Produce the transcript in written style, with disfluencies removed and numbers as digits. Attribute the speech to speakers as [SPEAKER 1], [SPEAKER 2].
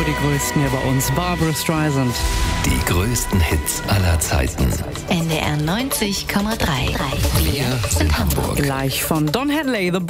[SPEAKER 1] die größten hier bei uns. Barbra Streisand.
[SPEAKER 2] Die größten Hits aller Zeiten.
[SPEAKER 3] NDR 90,3. Wir sind Hamburg.
[SPEAKER 1] Gleich von Don Henley, The